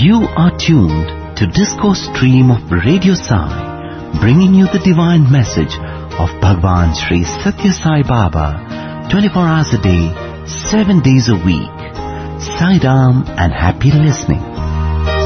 You are tuned to Discourse Stream of Radio Sai, bringing you the divine message of Bhagwan Sri Satya Sai Baba, 24 hours a day, 7 days a week. Sai Ram and happy listening.